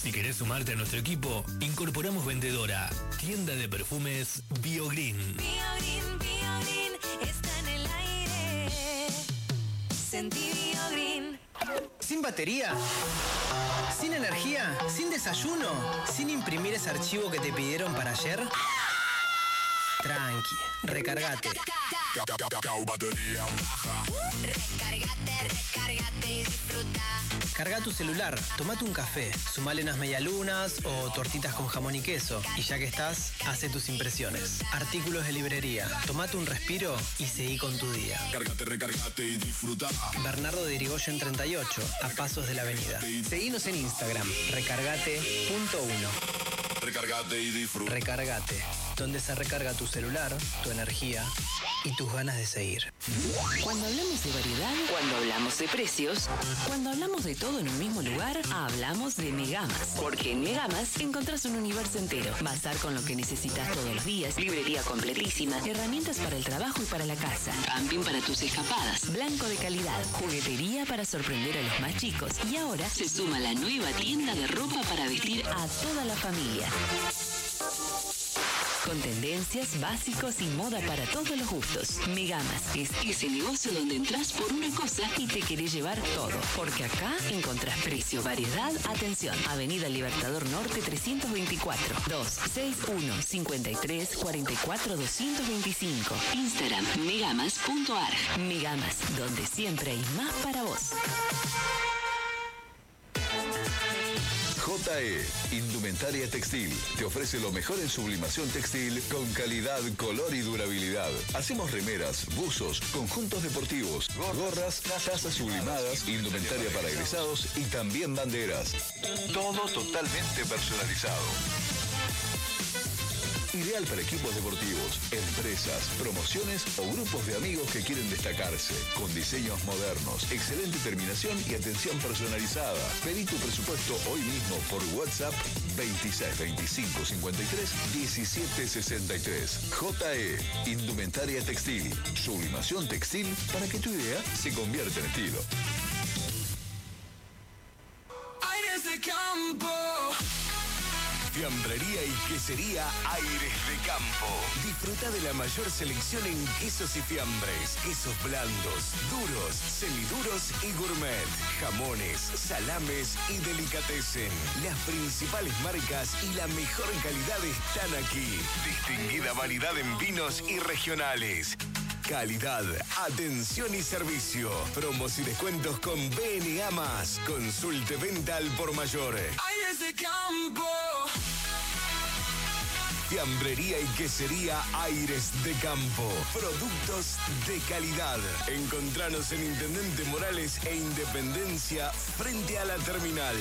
Si querés sumarte a nuestro equipo, incorporamos vendedora, tienda de perfumes BioGreen. BioGreen está en el aire. Sentí BioGreen. ¿Sin batería? ¿Sin energía? ¿Sin desayuno? ¿Sin imprimir ese archivo que te pidieron para ayer? Tranqui, recargate. Recárgate y disfruta. Carga tu celular, tomate un café, sumale unas medialunas o tortitas con jamón y queso. Y ya que estás, hace tus impresiones. Artículos de librería, tomate un respiro y seguí con tu día. Recárgate y disfruta. Bernardo de Irigoyen 38, a pasos de la avenida. Seguinos en Instagram, recargate.1. Recárgate y disfruta. Recargate, donde se recarga tu celular, tu energía y tus ganas de seguir. Cuando hablamos de variedad, cuando hablamos de precios, cuando hablamos de todo en un mismo lugar, hablamos de Megamas. Porque en Megamas encontrás un universo entero. Bazar con lo que necesitas todos los días, librería completísima, herramientas para el trabajo y para la casa, camping para tus escapadas, blanco de calidad, juguetería para sorprender a los más chicos. Y ahora se suma la nueva tienda de ropa para vestir a toda la familia. Con tendencias, básicos y moda para todos los gustos. Megamas es ese negocio donde entras por una cosa y te querés llevar todo. Porque acá encontrás precio, variedad, atención. Avenida Libertador Norte 324 261 53 44 225. Instagram megamas.ar. Megamas, donde siempre hay más para vos. JE, Indumentaria Textil, te ofrece lo mejor en sublimación textil con calidad, color y durabilidad. Hacemos remeras, buzos, conjuntos deportivos, gorras, tazas sublimadas, indumentaria para egresados y también banderas. Todo totalmente personalizado. Ideal para equipos deportivos, empresas, promociones o grupos de amigos que quieren destacarse. Con diseños modernos, excelente terminación y atención personalizada. Pedí tu presupuesto hoy mismo por WhatsApp 26 25 53 17 63. JE, Indumentaria Textil. Sublimación textil para que tu idea se convierta en estilo. Aires de campo. Fiambrería y quesería Aires de Campo. Disfruta de la mayor selección en quesos y fiambres, quesos blandos, duros, semiduros y gourmet, jamones, salames y delicatessen. Las principales marcas y la mejor calidad están aquí. Distinguida variedad en vinos y regionales. Calidad, atención y servicio. Promos y descuentos con BNA+. Consulte venta al por mayor. Aires de Campo. Fiambrería y quesería Aires de Campo. Productos de calidad. Encontranos en Intendente Morales e Independencia frente a la terminal.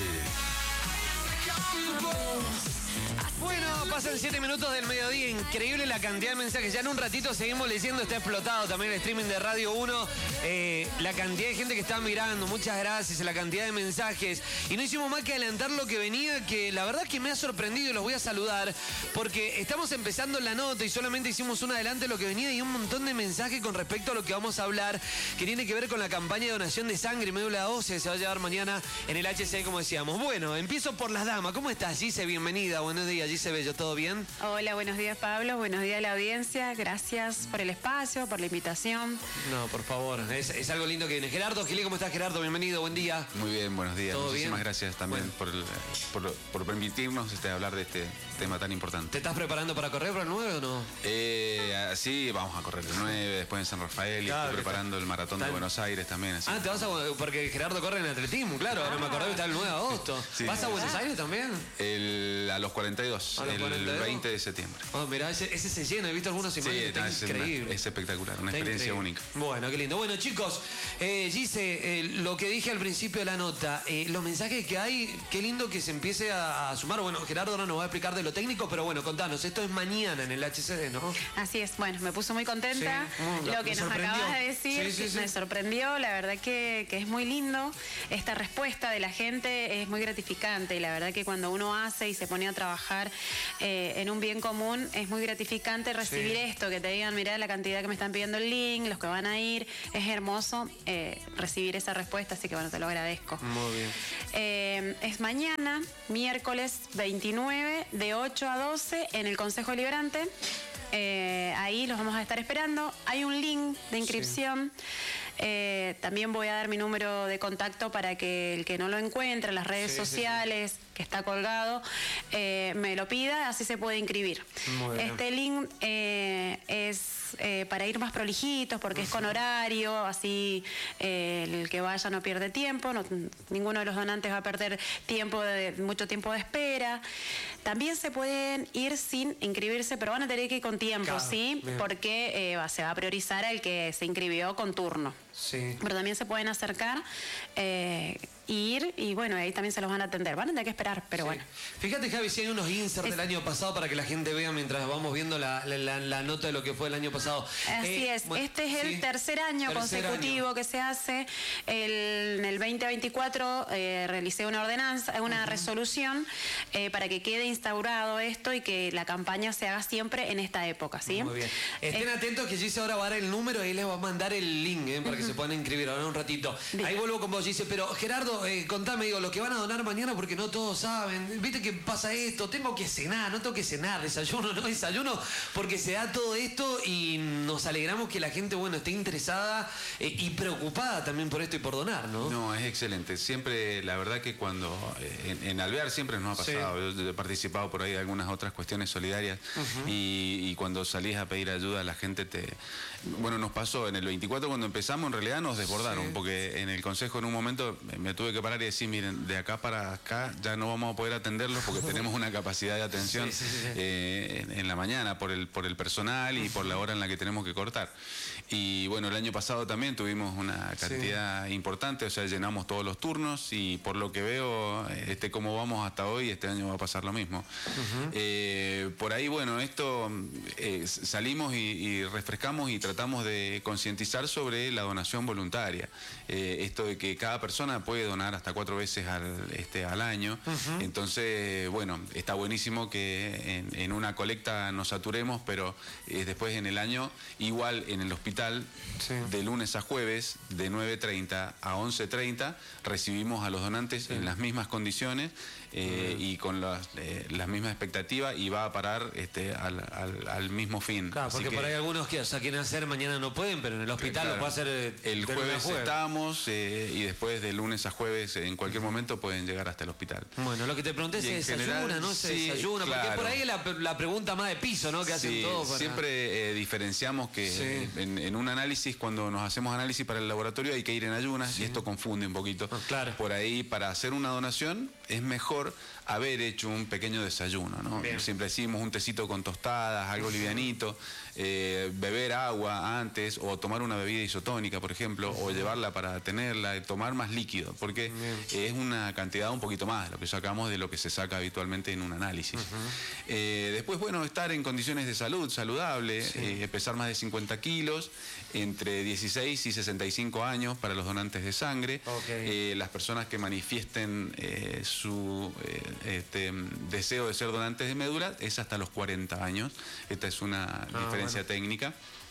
Bueno, pasan 7 minutos del mediodía, increíble la cantidad de mensajes. Ya en un ratito seguimos leyendo, está explotado también el streaming de Radio 1. La cantidad de gente que está mirando, muchas gracias, la cantidad de mensajes. Y no hicimos más que adelantar lo que venía, que la verdad que me ha sorprendido y los voy a saludar, porque estamos empezando la nota y solamente hicimos un adelante de lo que venía y un montón de mensajes con respecto a lo que vamos a hablar, que tiene que ver con la campaña de donación de sangre y médula ósea que se va a llevar mañana en el HC, como decíamos. Bueno, empiezo por las damas. ¿Cómo estás, Gise? Bienvenida, buenos días. Gise Bello, ¿todo bien? Hola, buenos días, Pablo. Buenos días a la audiencia. Gracias por el espacio, por la invitación. No, por favor. Es algo lindo que viene. Gerardo Gilé, ¿cómo estás, Gerardo? Bienvenido, buen día. Muy bien, buenos días. ¿Todo Muchísimas bien? gracias también por permitirnos hablar de este tema tan importante. ¿Te estás preparando para correr para el 9 o no? Sí, vamos a correr el 9, después en San Rafael, Claro, y estoy preparando el maratón de Buenos Aires también. Así. Te vas a... Porque Gerardo corre en atletismo, claro. Ahora me acordé que está el 9 de agosto. Sí. ¿Vas a Buenos Aires también? A los 42, ¿A los el 42? 20 de septiembre. Oh, mirá, ese se llena. He visto algunos imágenes. Sí, Está increíble. es espectacular, una Está experiencia increíble. única. Bueno, qué lindo. Bueno, chicos, Gise, lo que dije al principio de la nota, los mensajes que hay, qué lindo que se empiece a sumar. Bueno, Gerardo ahora nos va a explicar de lo técnico, pero bueno, contanos, esto es mañana en el HCD, ¿no? Así es, bueno, me puso muy contenta. Sí. Lo que Me nos sorprendió. acabas de decir Sí. me sorprendió, la verdad que es muy lindo. Esta respuesta de la gente es muy gratificante y la verdad que cuando uno hace y se pone a trabajar en un bien común es muy gratificante recibir esto, que te digan, mirá la cantidad que me están pidiendo el link, los que van a ir, es hermoso recibir esa respuesta, así que bueno, te lo agradezco. Muy bien. Es mañana, miércoles 29, de 8 a 12 en el Consejo Deliberante. Ahí los vamos a estar esperando. Hay un link de inscripción. También voy a dar mi número de contacto para que el que no lo encuentre en las redes sociales, que está colgado, me lo pida, así se puede inscribir. Este link es para ir más prolijitos, porque es con horario, así el que vaya no pierde tiempo, ninguno de los donantes va a perder mucho tiempo de espera. También se pueden ir sin inscribirse, pero van a tener que ir con tiempo, claro, ¿sí? Bien. Porque se va a priorizar al que se inscribió con turno. Sí. Pero también se pueden acercar, ir y bueno, ahí también se los van a atender. Van a tener que esperar, pero bueno. Fíjate, Javi, si hay unos inserts del año pasado para que la gente vea mientras vamos viendo la nota de lo que fue el año pasado. Así es. Bueno, este es el tercer año consecutivo que se hace. En el 2024 realicé una ordenanza, una resolución para que quede instaurado esto y que la campaña se haga siempre en esta época, ¿sí? Muy bien. Estén atentos que Gise ahora va a dar el número y les va a mandar el link para que se puedan inscribir ahora un ratito. Bien. Ahí vuelvo con vos, Gise, pero Gerardo, contame, lo que van a donar mañana porque no todos saben. ¿Viste que pasa esto? Tengo que cenar, no tengo que cenar, desayuno, no desayuno, porque se da todo esto y nos alegramos que la gente, bueno, esté interesada y preocupada también por esto y por donar, ¿no? No, es excelente. Siempre, la verdad que cuando en Alvear siempre nos ha pasado. Yo he participado por ahí de algunas otras cuestiones solidarias y cuando salís a pedir ayuda, la gente Bueno, nos pasó en el 24 cuando empezamos, en realidad nos desbordaron, porque en el consejo en un momento me tuve que parar y decir, miren, de acá para acá ya no vamos a poder atenderlos porque tenemos una capacidad de atención en la mañana por el personal y por la hora en la que tenemos que cortar. Y bueno, el año pasado también tuvimos una cantidad importante, o sea, llenamos todos los turnos y por lo que veo, como vamos hasta hoy, este año va a pasar lo mismo. Por ahí, bueno, esto salimos y refrescamos y tratamos de concientizar sobre la donación voluntaria. Esto de que cada persona puede donar hasta 4 veces al año. Entonces, bueno, está buenísimo que en una colecta nos saturemos, pero después en el año, igual en el hospital, de lunes a jueves, de 9:30 a 11:30, recibimos a los donantes en las mismas condiciones y con las mismas expectativas y va a parar al mismo fin. Claro, porque por ahí algunos que quieren hacer mañana no pueden, pero en el hospital lo puede hacer el jueves estamos y después de lunes a jueves en cualquier momento pueden llegar hasta el hospital. Bueno, lo que te pregunté es si desayuna, ¿no? Se desayuna, porque por ahí es la pregunta más de piso, ¿no? Que hacen todos. Siempre diferenciamos que en un análisis, cuando nos hacemos análisis para el laboratorio hay que ir en ayunas y esto confunde un poquito. Claro. Por ahí, para hacer una donación es mejor haber hecho un pequeño desayuno, ¿no? Siempre decimos un tecito con tostadas, algo livianito, beber agua antes o tomar una bebida isotónica, por ejemplo, o llevarla para tenerla, tomar más líquido, porque es una cantidad un poquito más de lo que sacamos de lo que se saca habitualmente en un análisis. Después, bueno, estar en condiciones de salud, saludable, pesar más de 50 kilos, entre 16 y 65 años para los donantes de sangre, las personas que manifiesten su deseo de ser donantes de médula es hasta los 40 años. Esta es una diferencia técnica.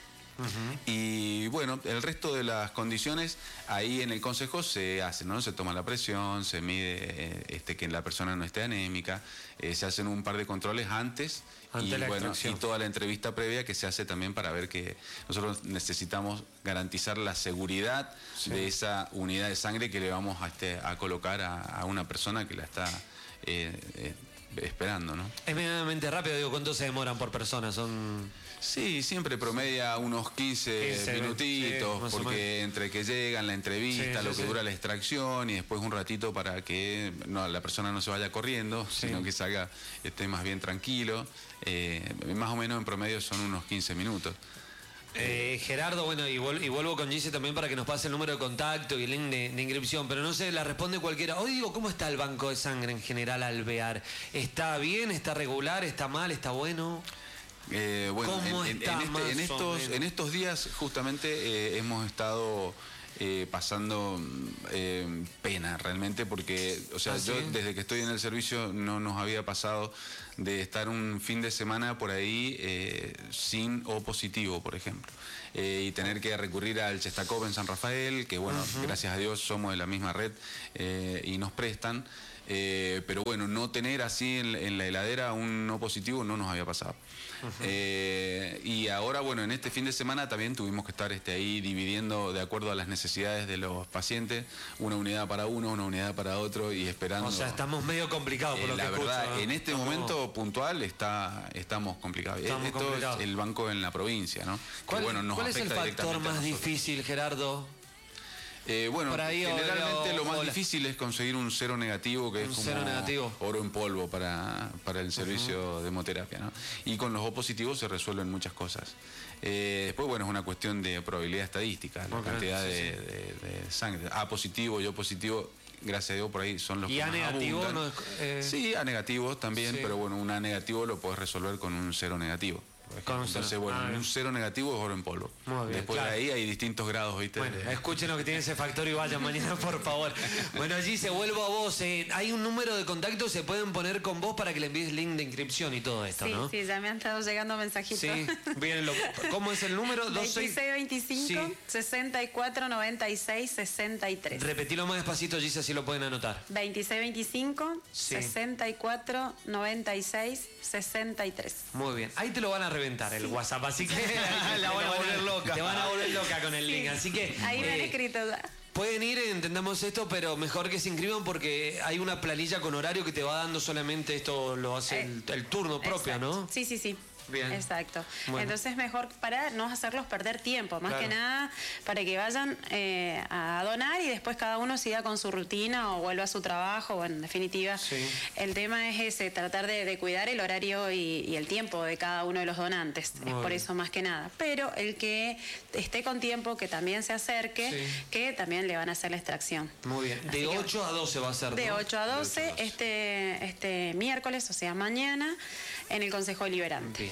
Y bueno, el resto de las condiciones ahí en el consejo se hace, ¿no? Se toma la presión, se mide que la persona no esté anémica, se hacen un par de controles antes y bueno, y toda la entrevista previa que se hace también para ver que nosotros necesitamos garantizar la seguridad de esa unidad de sangre que le vamos a colocar a una persona que la está esperando, ¿no? Es medianamente rápido, digo, ¿cuánto se demoran por persona? Sí, siempre promedia unos 15 minutitos, porque entre que llegan, la entrevista, lo que dura la extracción y después un ratito para que la persona no se vaya corriendo, sino que salga más bien tranquilo. Más o menos en promedio son unos 15 minutos. Gerardo, bueno, y vuelvo con Gise también para que nos pase el número de contacto y el link de inscripción, pero no sé, la responde cualquiera. Hoy digo, ¿cómo está el banco de sangre en general Alvear? ¿Está bien? ¿Está regular? ¿Está mal? ¿Está bueno? Bueno, en estos días justamente hemos estado pasando pena realmente, porque, o sea, yo desde que estoy en el servicio no nos había pasado de estar un fin de semana por ahí sin O positivo, por ejemplo. Y tener que recurrir al Chestakov en San Rafael, que bueno, gracias a Dios somos de la misma red y nos prestan. Pero bueno, no tener así en la heladera un no positivo no nos había pasado. Y ahora, bueno, en este fin de semana también tuvimos que estar ahí dividiendo de acuerdo a las necesidades de los pacientes, una unidad para uno, una unidad para otro y esperando. O sea, estamos medio complicados por lo que escucho. La verdad, en este momento puntual estamos complicados. Esto es el banco en la provincia, ¿no? ¿Cuál es el factor más difícil, Gerardo? Bueno, generalmente lo más difícil es conseguir un cero negativo, que es como oro en polvo para el servicio de hemoterapia, ¿no? Y con los O positivos se resuelven muchas cosas. Después, bueno, es una cuestión de probabilidad estadística, la cantidad de sangre. A positivo y O positivo, gracias a Dios, por ahí son los que más negativo, abundan. Sí, A negativo también, pero bueno, un A negativo lo puedes resolver con un cero negativo. Entonces, bueno, un cero negativo es oro en polvo. Muy bien, después de ahí hay distintos grados, ¿viste? Bueno, escuchen lo que tiene ese factor y vayan mañana, por favor. Bueno, Gise, vuelvo a vos. Hay un número de contacto, se pueden poner con vos para que le envíes link de inscripción y todo esto, ¿no? Sí, ya me han estado llegando mensajitos. Sí, bien. ¿Cómo es el número? 2625 64 96 63. Repetilo más despacito, Gise, así lo pueden anotar. 2625 64 96 63. Muy bien. Ahí te lo van a reventar el WhatsApp, así que la van a volver loca. Te van a volver loca con el link, así que ahí me han escrito ya. Pueden ir, entendamos esto, pero mejor que se inscriban porque hay una planilla con horario que te va dando solamente esto, lo hace el turno propio, ¿no? Sí. Bien. Exacto. Bueno. Entonces mejor para no hacerlos perder tiempo, más que nada para que vayan a donar y después cada uno siga con su rutina o vuelva a su trabajo. Bueno, en definitiva, el tema es ese, tratar de cuidar el horario y el tiempo de cada uno de los donantes. Es por eso más que nada. Pero el que esté con tiempo, que también se acerque, que también le van a hacer la extracción. Muy bien. De 8 a 12 va a ser, ¿no? De 8 a 12, este miércoles, o sea, mañana, en el Consejo Deliberante.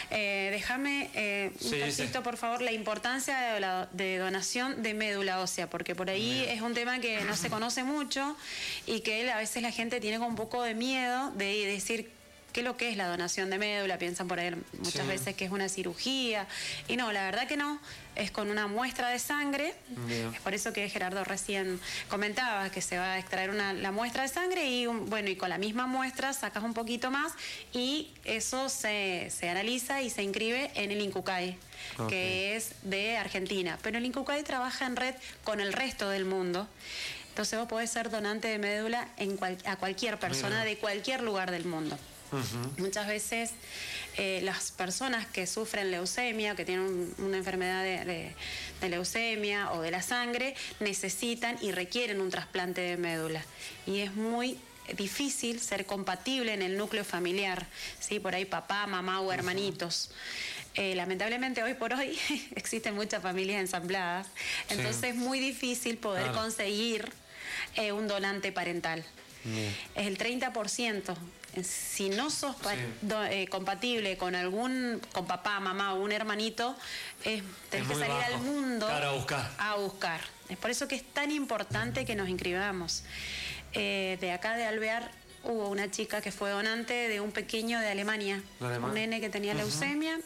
Déjame un tantito, por favor, la importancia de donación de médula ósea, porque por ahí es un tema que no se conoce mucho y que a veces la gente tiene como un poco de miedo de decir qué es lo que es la donación de médula. Piensan por ahí muchas veces que es una cirugía y no, la verdad que no. Es con una muestra de sangre. Es por eso que Gerardo recién comentaba que se va a extraer la muestra de sangre y y con la misma muestra sacas un poquito más y eso se analiza y se inscribe en el INCUCAI, que es de Argentina. Pero el INCUCAI trabaja en red con el resto del mundo. Entonces vos podés ser donante de médula a cualquier persona de cualquier lugar del mundo. Muchas veces las personas que sufren leucemia, que tienen una enfermedad de leucemia o de la sangre, necesitan y requieren un trasplante de médula. Y es muy difícil ser compatible en el núcleo familiar, ¿sí? Por ahí papá, mamá o hermanitos. Lamentablemente hoy por hoy existen muchas familias ensambladas, entonces es muy difícil poder conseguir un donante parental. Es el 30%. Si no sos compatible con papá, mamá o un hermanito, tenés que salir al mundo a buscar. Es por eso que es tan importante que nos inscribamos. De acá de Alvear hubo una chica que fue donante de un pequeño de Alemania, un nene que tenía leucemia,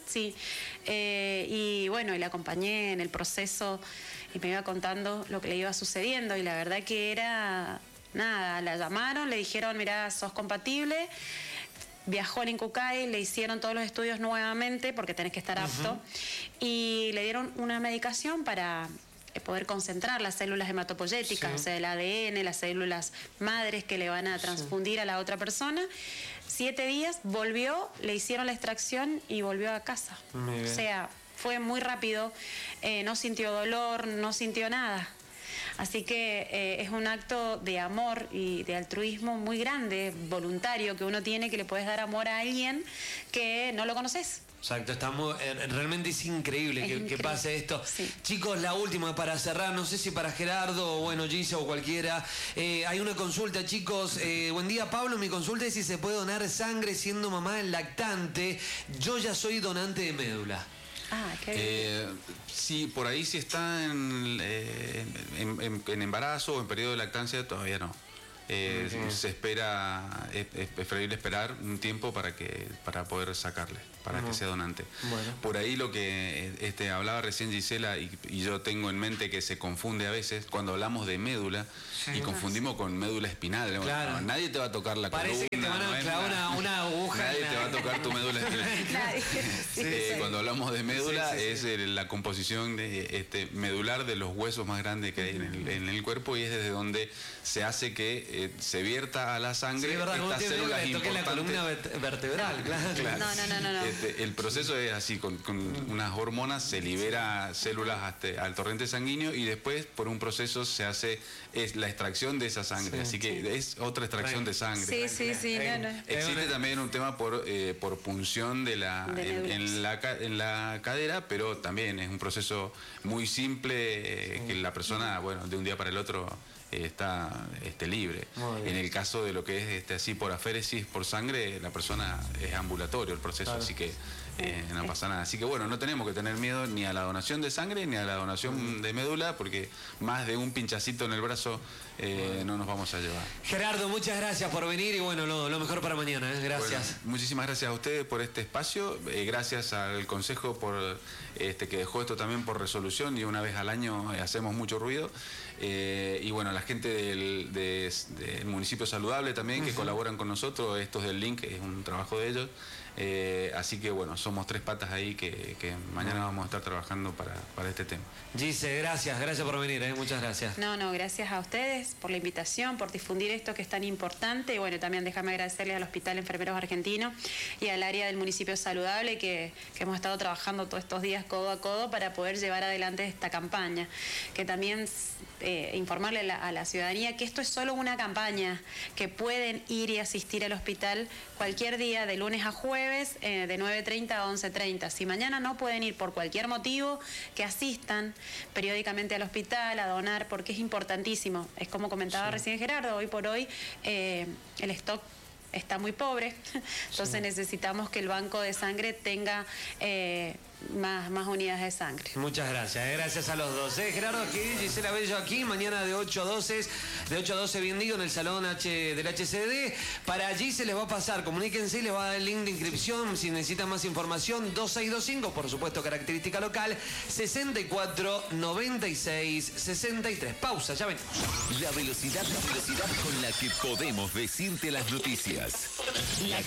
y bueno, y la acompañé en el proceso y me iba contando lo que le iba sucediendo y la verdad que era... Nada, la llamaron, le dijeron, mirá, sos compatible, viajó al INCUCAI, le hicieron todos los estudios nuevamente porque tenés que estar apto y le dieron una medicación para poder concentrar las células hematopoyéticas, o sea, el ADN, las células madres que le van a transfundir a la otra persona. 7 días, volvió, le hicieron la extracción y volvió a casa. O sea, fue muy rápido, no sintió dolor, no sintió nada. Así que es un acto de amor y de altruismo muy grande, voluntario, que uno tiene, que le puedes dar amor a alguien que no lo conoces. Exacto, realmente es increíble que pase esto. Chicos, la última para cerrar, no sé si para Gerardo o bueno, Gise o cualquiera. Hay una consulta, chicos. Buen día, Pablo. Mi consulta es si se puede donar sangre siendo mamá lactante. Yo ya soy donante de médula. Qué bien. Sí, por ahí si está en embarazo o en periodo de lactancia, todavía no. Se espera, es preferible esperar un tiempo para poder sacarle, para que sea donante. Bueno. Por ahí lo que hablaba recién Gisela y yo tengo en mente que se confunde a veces cuando hablamos de médula y confundimos con médula espinal. Claro. No, nadie te va a tocar la Parece columna. que te van a clavar una aguja. Nadie te va a tocar tu médula espinal. Cuando hablamos de médula es la composición medular de los huesos más grandes que hay en el cuerpo y es desde donde se hace que se vierta a la sangre estas células importantes. La columna vertebral, claro. No. El proceso es así, con unas hormonas se libera células al torrente sanguíneo y después por un proceso se hace la extracción de esa sangre. Así que es otra extracción de sangre. Sí. Existe también un tema por punción en la cadera, pero también es un proceso muy simple que la persona, de un día para el otro está libre. En el caso de lo que es así por aféresis por sangre, la persona es ambulatorio el proceso, así que no pasa nada. Así que no tenemos que tener miedo ni a la donación de sangre ni a la donación de médula, porque más de un pinchacito en el brazo no nos vamos a llevar. Gerardo, muchas gracias por venir y lo mejor para mañana. Gracias. Muchísimas gracias a ustedes por este espacio, gracias al Consejo por que dejó esto también por resolución y una vez al año hacemos mucho ruido. Y la gente del Municipio Saludable también que colaboran con nosotros, estos del link, es un trabajo de ellos. Así que somos tres patas ahí que mañana vamos a estar trabajando para este tema. Gise, gracias por venir, muchas gracias. No, gracias a ustedes por la invitación, por difundir esto que es tan importante. Y también déjame agradecerles al Hospital Enfermeros Argentino y al área del Municipio Saludable que hemos estado trabajando todos estos días codo a codo para poder llevar adelante esta campaña. Que también informarle a la ciudadanía que esto es solo una campaña, que pueden ir y asistir al hospital cualquier día de lunes a jueves de 9:30 a 11:30. Si mañana no pueden ir por cualquier motivo, que asistan periódicamente al hospital a donar, porque es importantísimo. Es como comentaba recién Gerardo, hoy por hoy el stock está muy pobre, entonces necesitamos que el banco de sangre tenga más unidades de sangre. Muchas gracias a los dos. Gerardo aquí, Gisela Bello aquí, mañana de 8 a 12 bien digo, en el salón del HCD. Para allí se les va a pasar, comuníquense y les va a dar el link de inscripción si necesitan más información, 2625, por supuesto característica local, 64 96 63. Pausa, ya venimos. La velocidad con la que podemos decirte las noticias. La